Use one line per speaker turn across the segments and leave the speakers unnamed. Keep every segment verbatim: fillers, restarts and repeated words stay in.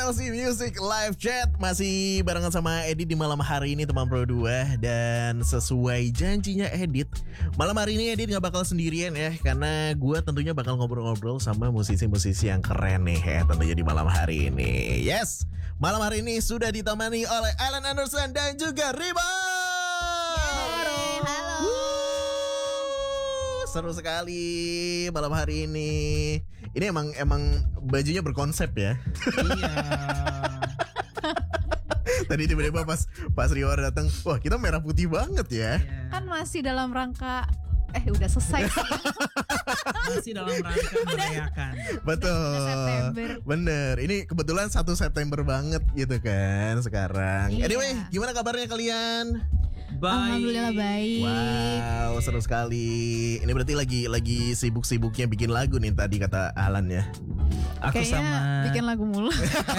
L C Music Live Chat. Masih barengan sama Edit di malam hari ini teman Pro dua. Dan sesuai janjinya Edit, malam hari ini Edit gak bakal sendirian ya, karena gue tentunya bakal ngobrol-ngobrol sama musisi-musisi yang keren nih ya, tentunya di malam hari ini. Yes, malam hari ini sudah ditemani oleh Alan Anderson dan juga Rima.
Halo.
Seru sekali malam hari ini. Ini emang emang bajunya berkonsep ya.
Iya.
Tadi tiba-tiba pas pas Riwar datang, wah kita merah putih banget ya.
Iya. Kan masih dalam rangka eh udah selesai sih.
Masih dalam rangka merayakan.
Betul.
Udah September.
Bener. Ini kebetulan satu September banget gitu kan sekarang.
Iya.
Anyway, gimana kabarnya kalian?
Baik.
Alhamdulillah baik.
Wow, seru sekali. Ini berarti lagi lagi sibuk-sibuknya bikin lagu nih tadi kata Alan ya.
Aku
Kayaknya
sama
bikin lagu mulu.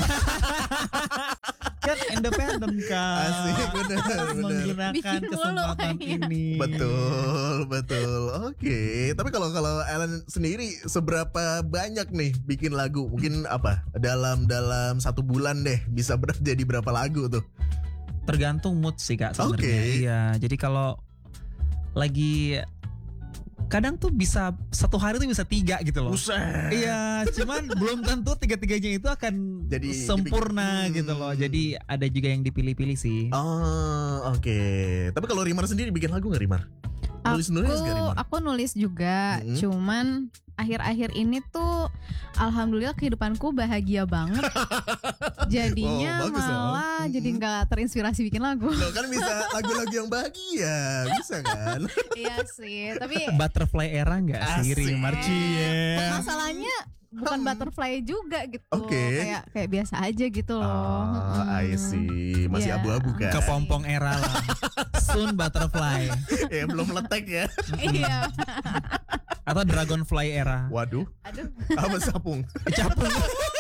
kan independen kan.
Asik, bener, bener.
Menggunakan
Bikin mulu,
kesempatan
iya.
ini.
Betul, betul. Oke, tapi kalau kalau Alan sendiri seberapa banyak nih bikin lagu? Mungkin apa? Dalam dalam satu bulan deh bisa ber- jadi berapa lagu tuh?
Tergantung mood sih Kak sebenarnya.
Oke.
Iya, jadi kalau lagi kadang tuh bisa satu hari tuh bisa tiga gitu loh.
Buset.
Iya, cuman belum tentu tiga-tiganya itu akan
Jadi
sempurna
dibikin-
gitu loh. Jadi ada juga yang dipilih-pilih sih.
Oh, oke. Tapi kalau Rimar sendiri bikin lagu nggak Rimar? Nulis-nulis nggak
Aku
Rimar?
aku nulis juga,
Mm-hmm.
cuman akhir-akhir ini tuh alhamdulillah kehidupanku bahagia banget. Jadinya
Oh, bagus dong.
malah
Mm-mm.
jadi nggak terinspirasi bikin lagu.
Loh, kan bisa lagu-lagu yang bahagia, bisa kan?
Iya sih, tapi
Butterfly era nggak sih
Asik.
Rimar Cie?
masalahnya bukan
Hmm.
butterfly juga gitu.
Oke.
Kayak kayak biasa aja gitu loh.
Oh, I
Mm-mm.
see. Masih
Iya.
abu-abu kan?
Kepompong era lah. Soon Butterfly
Ya belum letek ya.
Iya.
atau Dragonfly era.
Waduh,
Aduh.
apa sapung?
Capung.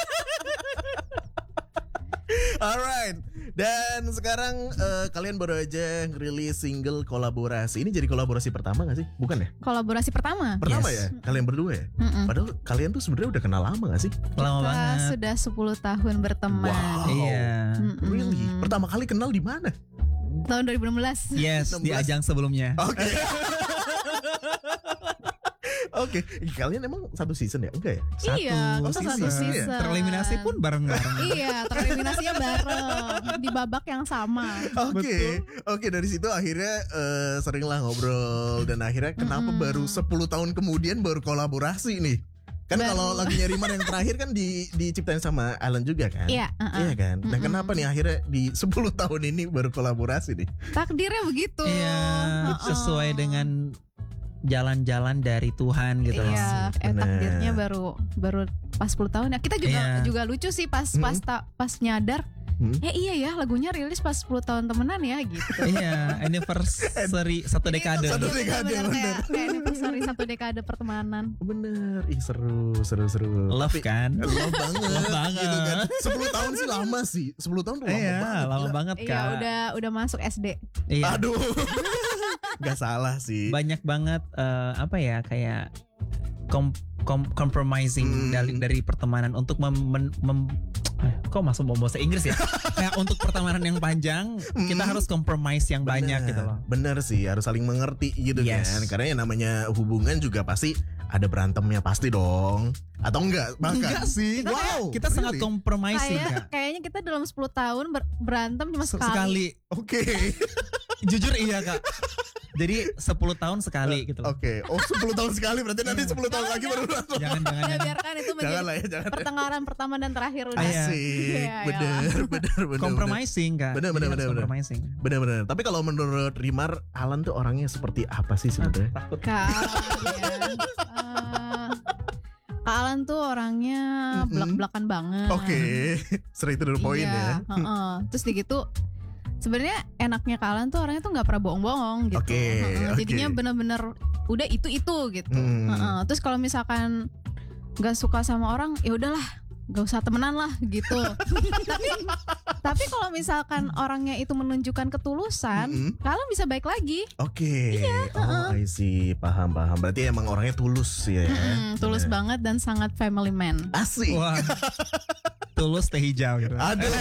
Alright. Dan sekarang eh, kalian baru aja ngerilis single kolaborasi. Ini jadi kolaborasi pertama gak sih? Bukan ya?
Kolaborasi pertama.
Pertama
Yes.
ya? Kalian berdua ya?
Mm-mm.
Padahal kalian tuh sebenarnya udah kenal lama gak sih?
Lama
Kita
banget.
sudah sepuluh tahun berteman.
Wow.
Iya.
Mm-mm.
Really? Pertama kali kenal di mana?
Tahun dua ribu enam belas.
Yes, di
enam belas.
ajang sebelumnya.
Oke. Oke, kalian emang satu season ya? Enggak ya?
Satu
Iya, kita
season.
satu season.
Tereliminasi pun bareng-bareng.
Iya, tereliminasinya bareng di babak yang sama.
Oke, oke dari situ akhirnya eh, sering lah ngobrol dan akhirnya kenapa baru sepuluh tahun kemudian baru kolaborasi nih? Kan
Baru.
kalau lagunya Rimar yang terakhir kan di diciptain sama Alan juga kan?
Iya, uh-uh.
Iya kan? Dan kenapa nih akhirnya di sepuluh tahun ini baru kolaborasi nih?
Takdirnya begitu.
Iya,
Uh-uh.
sesuai dengan jalan-jalan dari Tuhan gitu loh.
Iya, eh
Bener.
takdirnya baru baru pas sepuluh tahun ya. Kita juga
Iya.
juga lucu sih pas pas ta- pas nyadar.
Hmm?
Eh iya ya, lagunya rilis pas sepuluh tahun temenan ya gitu.
Iya, anniversary satu dekade.
Satu
Iya,
dekade,
bener,
bener.
kayak kayak anniversary satu dekade pertemanan.
Bener, ih seru, seru, seru.
Love
Tapi-
kan?
Love banget,
Love banget.
gitu kan. sepuluh tahun sih lama sih. sepuluh tahun tuh lama
Iya,
banget.
lama
gila.
banget
Iya,
Kak.
udah udah masuk S D.
Iya.
Aduh. Gak salah sih.
Banyak banget eh, apa ya kayak kom, kom, compromising
Hmm.
dari dari pertemanan untuk mem, mem- mem- eh, kok masuk mau bahasa Inggris ya? Kayak untuk pertemanan yang panjang kita harus compromise yang banyak gitu loh.
Bener sih, harus saling mengerti gitu
Yes.
kan. Karena yang namanya hubungan juga pasti ada berantemnya pasti dong. Atau enggak? Bahkan.
Enggak sih.
Wow.
Kita sangat
really?
compromising
Kayak
Kak.
kayaknya kita dalam sepuluh tahun ber- berantem cuma
Se-
sekali.
Sekali.
Oke.
Jujur iya Kak. Jadi sepuluh tahun sekali gitu loh.
Oke. Oh, sepuluh tahun sekali berarti nanti sepuluh tahun lagi baru berantem.
Jangan jangan.
Ya
jangan.
biarkan itu menjadi
Jangan lah ya, jangan.
pertengkaran pertama dan terakhir udah.
Iya.
Asik.
Iya, iya.
Bener, bener, bener.
Compromising Kak.
Bener, bener,
Jadi harus
bener, bener.
Compromising.
Bener-bener. Tapi kalau menurut Rimar, Alan tuh orangnya seperti apa sih sebenarnya?
Takut.
Kak Alan, ya. Eh, Kak Alan tuh orangnya
Mm-mm.
belak-belakan banget.
Oke. Straight to the point
iya,
ya.
heeh. Terus di gitu sebenarnya enaknya Kak Alan tuh orangnya tuh nggak pernah bohong-bohong gitu.
Oke,
Heeh,
oke.
Jadinya bener-bener udah itu itu gitu.
Hmm.
Heeh. Terus kalau misalkan nggak suka sama orang, ya udahlah, nggak usah temenan lah gitu. tapi tapi kalau misalkan orangnya itu menunjukkan ketulusan,
Mm-mm.
Kak Alan bisa baik lagi.
Oke. Oh, I see. Paham, paham. Berarti emang orangnya tulus ya.
Mm-mm, tulus
Bener.
banget dan sangat family man.
Asik.
Wah. tulus teh hijau gitu.
Aduh.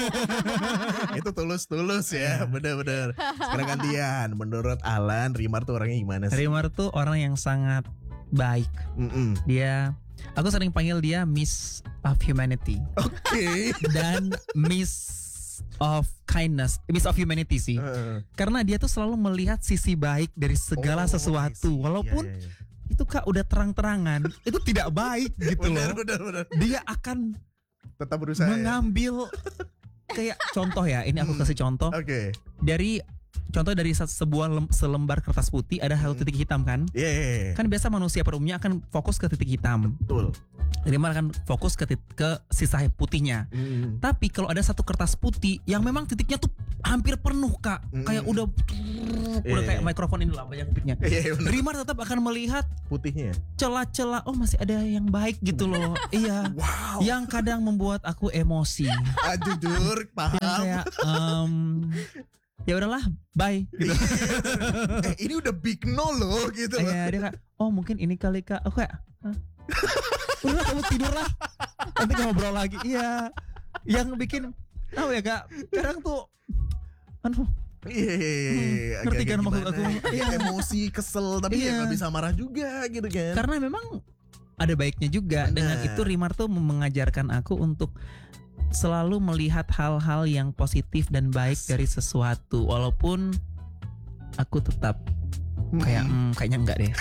Itu tulus-tulus ya, bener-bener. Sekarang gantian. Menurut Alan, Rimar tuh orangnya gimana sih?
Rimar tuh orang yang sangat baik.
Mm-mm.
Dia, aku sering panggil dia Miss of Humanity
Oke.
dan Miss of Kindness, Miss of Humanity sih.
Uh,
Karena dia tuh selalu melihat sisi baik dari segala
oh,
sesuatu,
I see.
walaupun
Iya, iya, iya.
itu Kak udah terang-terangan, itu tidak baik gitu
Bener,
loh.
bener, bener.
Dia akan
Tetap berusaha. Ya?
mengambil kayak contoh ya, ini aku
Hmm.
kasih contoh
Oke.
dari contoh dari se- sebuah lem- selembar kertas putih ada satu
Hmm.
titik hitam kan?
Iya, iya, iya.
Kan biasa manusia pada umumnya akan fokus ke titik hitam.
Betul.
Rimar akan fokus ke tit- ke sisa putihnya.
Mm.
Tapi kalau ada satu kertas putih yang memang titiknya tuh hampir penuh Kak,
Hmm.
kayak udah udah
Iya,
kayak
iya.
mikrofon ini lah banyak titiknya.
Iya, iya, bener.
Rimar tetap akan melihat
Putihnya.
celah-celah, oh masih ada yang baik gitu loh. Iya.
Wow.
Yang kadang membuat aku emosi.
Ah, jujur,
Yang
paham.
kayak em, ya udahlah, bye gitu.
eh, ini udah big no loh gitu loh.
Iya, dia kayak, oh mungkin ini kali Kak. Aku kayak, "Hah? Udah kamu tidur lah. Nanti ngobrol lagi. Iya. Yang bikin tahu ya Kak, kadang tuh aduh,
Iya, iya, iya, iya.
Hmm, ngerti
Agak-agak
kan maksud
gimana
aku?
gitu.
Iya.
Emosi, kesel, tapi ya
Iya.
gak bisa marah juga gitu kan.
karena memang ada baiknya juga.
Benar.
Dengan itu Rimar tuh mengajarkan aku untuk selalu melihat hal-hal yang positif dan baik
Asik.
dari sesuatu, walaupun aku tetap
Mm-mm.
kayak hmm, kayaknya enggak deh.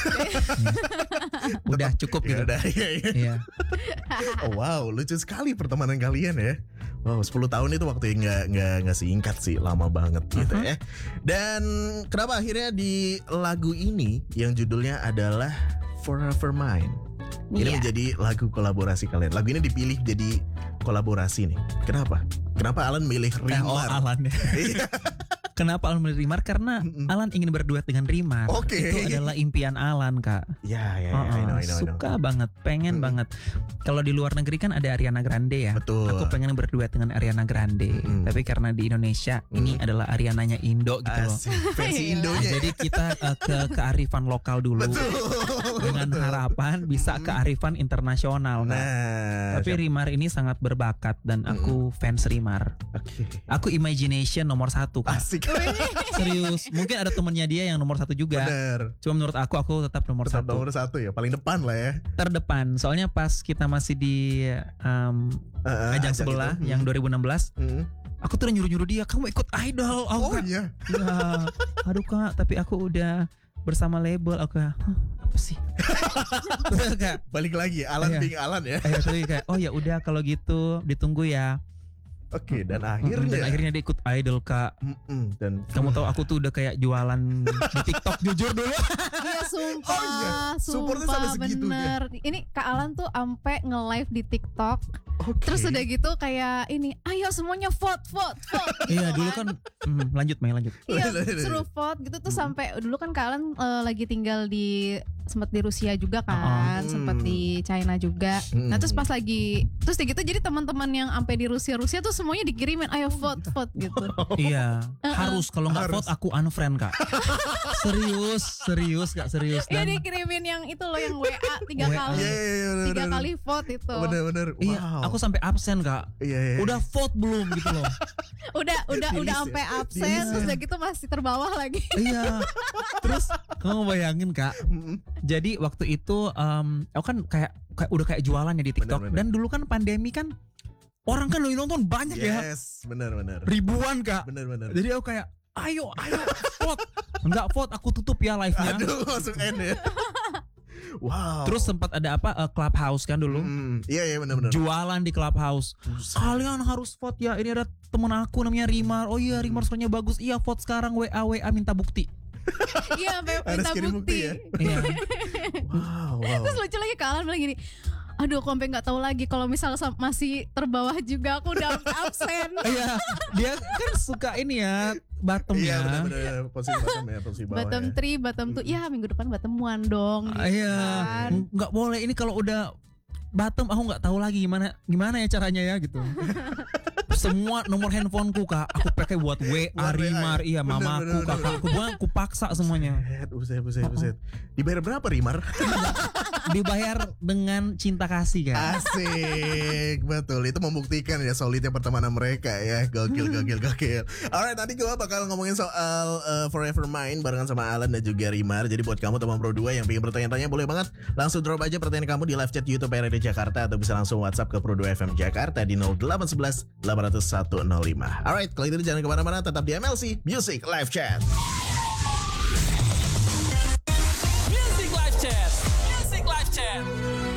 Hmm. Udah cukup
Ya
gitu.
udah, iya, iya.
Iya.
Oh, wow, lucu sekali pertemanan kalian ya. Wow, sepuluh tahun itu waktu yang nggak nggak nggak singkat sih, lama banget gitu
Uh-huh.
ya. Dan kenapa akhirnya di lagu ini yang judulnya adalah Forever Mine. Ini
Iya.
menjadi lagu kolaborasi kalian. Lagu ini dipilih jadi kolaborasi nih. Kenapa? Kenapa Alan milih
Eh, oh
Rimar?
Alan ya.
Iya.
Kenapa Alan milih Rimar? Karena
Mm-mm.
Alan ingin berduet dengan Rimar.
Oke.
Itu adalah impian Alan Kak.
Ya, ya, ya,
Oh,
I know, I know, I know.
suka banget, pengen
Mm-mm.
banget. Kalau di luar negeri kan ada Ariana Grande ya.
Betul.
Aku pengen berduet dengan Ariana Grande.
Mm-mm.
Tapi karena di Indonesia ini
Mm.
adalah Ariananya Indo gitu loh.
Asik. Versi
Iya.
Indonya.
Jadi kita uh, ke kearifan lokal dulu
Betul.
dengan
Betul.
harapan bisa
Mm.
kearifan internasional. Kak.
Nah,
Tapi
siap.
Rimar ini sangat berbakat dan aku fans Rimar.
Oke.
Aku imagination nomor satu Kak.
Asik.
Serius. Mungkin ada temennya dia yang nomor satu juga.
Bener.
Cuma menurut aku aku tetap nomor
Tetap
satu.
nomor satu ya, paling depan lah ya.
Terdepan. Soalnya pas kita masih di um,
Uh,
ajang
ajang
sebelah
itu.
yang dua ribu enam belas,
Hmm.
aku tuh udah nyuruh-nyuruh dia, kamu ikut idol. Aku
Oh
kayak,
iya.
ya, aduh Kak, tapi aku udah bersama label. Aku kayak, "Hah, apa sih?" Terus kayak,
Balik lagi Alan
Iya.
being Alan ya.
eh, terus kayak, oh ya udah kalau gitu ditunggu ya.
Oke, dan
Mm-mm,
akhirnya
dan akhirnya dia ikut idol Kak.
Mm-mm, dan
Kamu tahu aku tuh udah kayak jualan di TikTok jujur dulu.
Iya sumpah,
Oh iya, supportnya
sumpah
sampai segitunya.
bener. Ini Kak Alan tuh ampe nge-live di TikTok.
Oke.
Terus udah gitu kayak ini, ayo semuanya vote, vote, vote.
Iya dulu kan, hmm, lanjut Mei lanjut.
Iya,
Lanjut, lanjut.
suruh vote gitu tuh
Hmm.
sampai dulu kan Kak Alan eh, lagi tinggal di sempat di Rusia juga kan,
Oh.
sempat di China juga.
Hmm.
Nah terus pas lagi terus kayak gitu jadi teman-teman yang sampai di Rusia Rusia tuh semuanya dikirimin ayo vote vote gitu.
Iya, harus kalau nggak
Harus.
vote aku unfriend Kak. Serius, serius Kak, serius.
Iya
Dan
dikirimin yang itu loh yang W A tiga
W A.
kali
Iya, iya, iya, bener,
tiga
bener.
kali vote itu.
Bener-bener.
iya,
Wow.
aku sampai absen Kak.
Iya, iya.
Udah vote belum gitu loh.
Udah udah
Di
udah
list
sampai
ya?
absen
Di list
terus
ya?
udah gitu masih terbawah lagi.
Iya. Terus kamu bayangin Kak.
Mm-mm.
Jadi waktu itu em, aku kan kayak kayak udah kayak jualan ya di TikTok.
Bener, bener.
Dan dulu kan pandemi kan orang kan yang nonton banyak ya.
Yes, benar-benar.
Ribuan Kak.
Benar-benar.
Jadi aku kayak ayo ayo vote. Enggak vote aku tutup ya live-nya.
Aduh, langsung end ya. Wow.
Terus sempat ada apa eh, Clubhouse kan dulu.
Mm, iya, iya, benar-benar.
Jualan di Clubhouse. Kalian harus vote ya. Ini ada temen aku namanya Rimar. Oh iya Rimar suaranya bagus. Iya vote sekarang W A W A minta bukti.
Iya sampai
Harus
minta
kirim bukti
bukti.
ya?
Iya.
Wow, wow.
Terus lucu lagi Kak Alan bilang gini, aduh aku sampai nggak tahu lagi kalau misal sam- masih terbawah juga aku udah absen.
Iya. Dia kan suka ini ya bottom
Iya,
ya.
benar-benar posisi bottom ya, posisi bawah.
Bottom
ya.
three, bottom two, ya minggu depan bottom one dong.
Ah,
Gitu
Iya.
kan.
Nggak boleh ini kalau udah bottom aku nggak tahu lagi gimana gimana ya caranya ya gitu. Semua nomor handphoneku Kak aku pakai buat W A
Buat W A,
Rimar, iya
bener,
mamaku,
bener, bener.
kakakku, buat aku paksa semuanya.
Buset, buset, buset, buset. Dibayar berapa Rimar?
dibayar dengan cinta kasih kan.
Asik, betul. Itu membuktikan ya solidnya pertemanan mereka ya. Gokil, gokil, gokil. Alright, nanti gue bakal ngomongin soal uh, Forever Mine barengan sama Alan dan juga Rimar. Jadi buat kamu teman Pro dua yang pengen bertanya-tanya boleh banget langsung drop aja pertanyaan kamu di live chat YouTube R R D Jakarta atau bisa langsung WhatsApp ke Pro dua F M Jakarta di nol delapan satu satu delapan nol satu nol lima. Alright, kalau itu jangan kemana-mana, tetap di M L C Music Live Chat.